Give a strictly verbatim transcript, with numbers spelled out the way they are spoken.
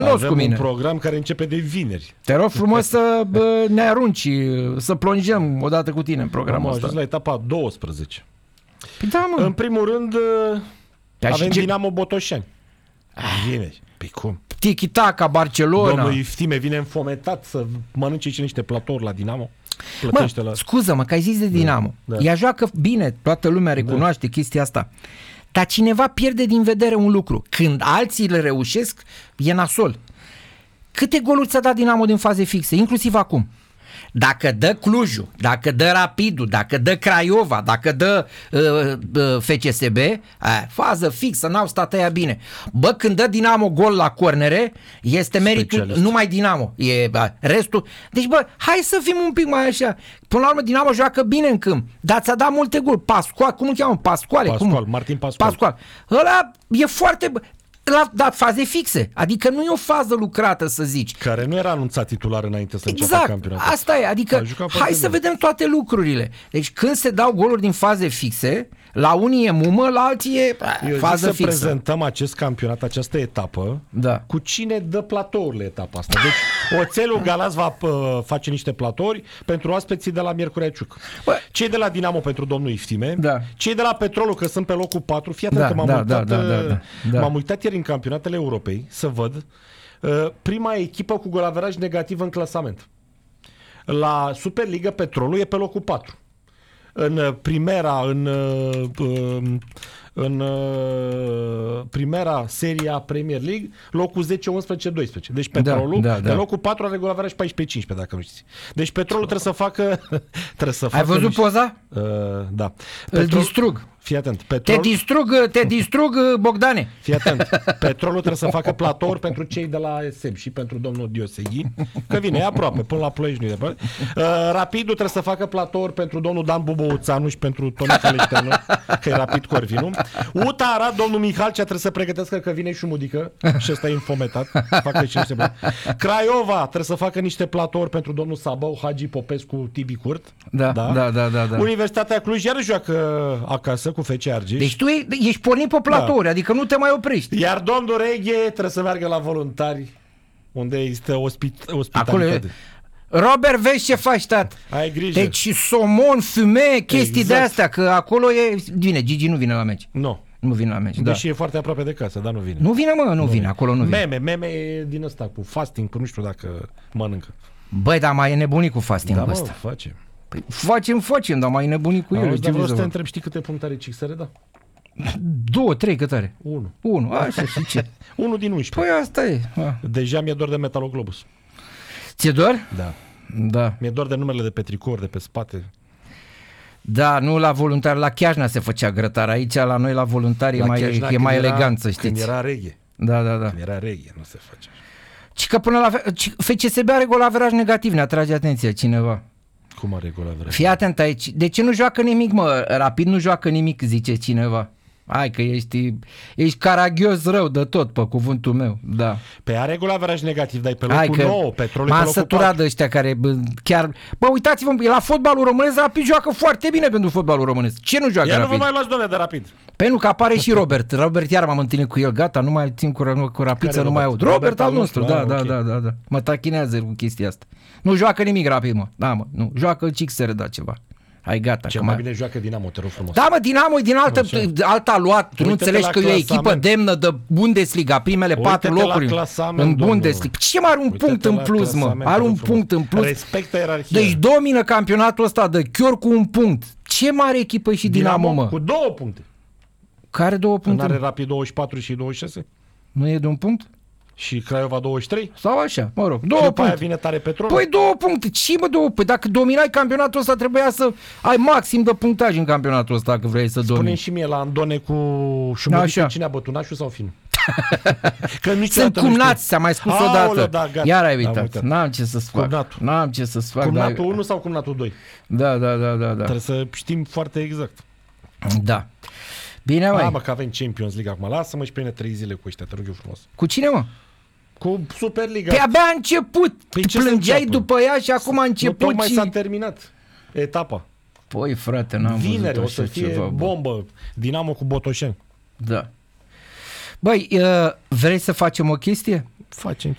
Avem cu mine. un program care începe de vineri. Te rog frumos să bă, ne arunci, să plonjăm odată cu tine în programul Am ăsta. ajuns la etapa a douăsprezece. Păi da, mă. În primul rând, Păi avem și ce- Dinamo Botoșani. Vineri. Păi cum? Tiki-taka, Barcelona. Domnul Iftime vine înfometat să mănânce și niște platouri la Dinamo. Mă, Plătește la... scuză-mă, că ai zis de Dinamo. da. Ea joacă bine, toată lumea recunoaște chestia asta. Dar cineva pierde din vedere un lucru. Când alții le reușesc, e nasol. Câte goluri ți-a dat Dinamo din faze fixe, inclusiv acum? Dacă dă Clujul, dacă dă Rapidul, dacă dă Craiova, dacă dă uh, uh, F C S B, aia, fază fixă, n-au stat aia bine. Bă, când dă Dinamo gol la cornere, este meritul Specialist. numai Dinamo. E, bă, restul... Deci, bă, hai să fim un pic mai așa. Până la urmă, Dinamo joacă bine în câmp, dar ți-a dat multe goluri. Pascual, cum îl cheamă? Pascuale? Pascual, cum? Martin Pascual. Pascual. Ăla e foarte... Bă, l-a dat faze fixe. Adică nu e o fază lucrată, să zici. Care nu era anunțat titular înainte să înceapă Exact, campionatul. asta e, adică A jucat hai foarte să bine. vedem toate lucrurile. Deci când se dau goluri din faze fixe, la unii e mumă, la alții e Eu fază zic să fixă. prezentăm acest campionat, această etapă, Da. cu cine dă platourile etapa asta. Deci Oțelul Galați va uh, face niște platouri pentru aspeții de la Miercurea Ciuc. Bă. Cei de la Dinamo pentru domnul Iftime, Da. cei de la Petrolul, că sunt pe locul patru, fii atent Da, că m-am, da, uitat, da, da, da, da, da. m-am uitat ieri în campionatele europei să văd uh, prima echipă cu golaveraj negativ în clasament. La Superliga Petrolul e pe locul patru. În uh, Primera, în uh, uh, în uh, Primera seria Premier League, locul zece, unsprezece, doisprezece. Deci Petrolul, Da, da, pe da. locul patru are golaveraj paisprezece cincisprezece, dacă nu știți. Deci Petrolul trebuie să facă trebuie să facă Ai văzut niște- poza? Uh, da. Îl distrug. Fii atent. Te Petrol... distrug, te distrug, Bogdane. Fii atent. Petrolul trebuie să facă platouri pentru cei de la S M și pentru domnul Dioseghi, că vine, e aproape, până la Ploiești nu e departe. Uh, Rapidul trebuie să facă platouri pentru domnul Dan Bubouțanu și pentru Tonica Leșteanu, că e Rapid Corvinu. Uta Arad, domnul Mihalcea trebuie să pregătească că vine și Mudică și ăsta e infometat. Facă și niște bani. Craiova trebuie să facă niște platouri pentru domnul Sabău, Hagi Popescu, Tibi Curt. Da, da, da, da, da. Universitatea Cluj iar joacă acasă cu F C Argeș. Deci tu e, ești pornit pe platouri, adică nu te mai oprești. Iar domnul Reghe trebuie să meargă la voluntari, unde există ospit- Acolo ospitalitate. e... Robert, vezi ce faci, tat? Ai grijă. Deci somon, fume, chestii Exact. de astea, că acolo e... Vine, Gigi nu vine la meci. Nu. Nu vine la meci, da. Deși e foarte aproape de casă, dar nu vine. Nu vine, mă, nu vine, acolo nu vine. Meme, meme e din ăsta cu fasting, cu nu știu dacă mănâncă. Băi, dar mai e nebunit cu fasting Da, mă, ăsta. face. Păi, facem, facem, dar mai e nebunit cu el. Auzi, Ce dar vreau vrei să să te fac? întreb, știi câte puncte are C X R, da? Două, trei, cât are? Unu. Unu, așa, și ce? Unu din unsprezece. Păi asta e. A. Deja mi-e dor de Metaloglobus. Ți-e dor? Da. Da. Mi-e dor de numele de pe tricouri, de pe spate. Da, nu la voluntari, la Chiajna se făcea grătar. Aici, la noi, la voluntari, e mai, Chiajna, e mai când era- elegant, să Când știți. era reghe. Da, da, da. Când era reghe, nu se face așa. Și că până la... F C S B are golaveraj negativ, ne atrage atenția cineva. Cum are gola vrea? Fii atent aici. De ce nu joacă nimic, mă? Rapid nu joacă nimic, zice cineva. Hai că ești, ești caragios rău de tot, pe cuvântul meu. Da. Pe are golaveraj negativ, dar e pe Hai locul că nouă, Petrolul e pe m-am locul săturat patru. de ăștia care bă, chiar... Bă, uitați-vă, la fotbalul românesc Rapid joacă foarte bine pentru fotbalul românesc. Ce nu joacă Iar nu vă Rapid? mai luați, doamne, de Rapid. Pentru că apare și Robert. Robert iar m-am întâlnit cu el, gata, nu mai țin cu, cu Rapid Care să nu mai Robert? aud. Robert, Robert al al nostru, nostru, da, ah, da, ok. da, da, da. Mă tachinează cu chestia asta. Nu joacă nimic Rapid, mă. Da, mă, nu. Joacă C X R, da, ceva. Hai, gata. Cel că mai mai- bine joacă Dinamo, te rog frumos. Da, mă, Dinamo e din altă, Așa. alta luat. Tu nu Uite-te înțelegi la că e o echipă clasament. demnă de Bundesliga, primele Uite-te patru la locuri clasament, în domnul. Bundesliga. Ce mai are un Uite-te punct în la plus, mă? clasament, Are te un rog frumos. punct în plus. Respectă ierarhia. Deci domină campionatul ăsta de chior cu un punct. Ce mare echipă e și Dinamo, mă? cu două puncte. Care două Nu puncte? are mă? Rapid douăzeci și patru și douăzeci și șase? Nu e de un punct? Și Craiova douăzeci și trei? Sau așa, mă rog, Și două după aia puncte. vine tare Petrol? Păi două puncte, ce mă două? Păi dacă dominai campionatul ăsta trebuia să ai maxim de punctaj în campionatul ăsta dacă vrei să Spune-mi domini. și mie la Andone cu Șumădică, Așa. cine a bătut, Nașu sau Finu? Că niciodată Sunt nu știu. cumnați, ți-am mai spus Aoleu, odată. da, gata. Iar ai Am uitat. uitat. N-am ce să-ți fac. Cumnatul. N-am ce să-ți fac. Cumnatul dar- unu sau cumnatul doi? Da, da, da, da, da. Trebuie să știm foarte exact. Da. Bine, Da, mai. mă, că avem Champions League acum. Lasă-mă și pe mine trei zile cu ăștia, te rog eu frumos. Cu cine, mă? Cu Superliga. Păi abia a început. Păi ce să Plângeai înceapă? după ea și acum a Nu, început tocmai și... s-a terminat etapa. Păi, frate, n-am Vineri văzut o să așa fie ceva. bă. bombă. Dinamo cu Botoșani. Da. Băi, uh, vrei să facem o chestie? Facem